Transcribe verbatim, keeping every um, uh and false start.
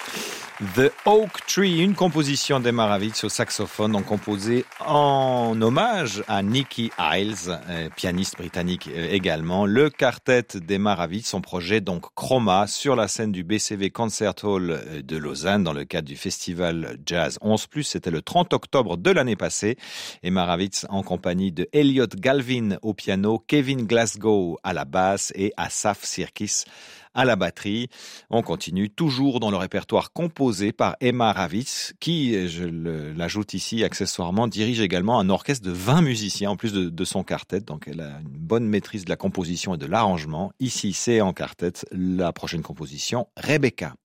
The Oak Tree, une composition d'Emma Ravitz au saxophone, donc composée en hommage à Nicky Hiles, euh, pianiste britannique euh, également. Le quartet d'Emma Ravitz, son projet donc Chroma, sur la scène du B C V Concert Hall de Lausanne dans le cadre du festival Jazz onze plus. C'était le trente octobre de l'année passée. Emma Ravitz en compagnie de Elliot Galvin au piano, Kevin Glasgow à la basse et Asaf Sirkis à la batterie. On continue toujours dans le répertoire composé par Emma Ravitz, qui, je l'ajoute ici accessoirement, dirige également un orchestre de vingt musiciens en plus de, de son quartet. Donc elle a une bonne maîtrise de la composition et de l'arrangement. Ici, c'est en quartet la prochaine composition, Rebecca.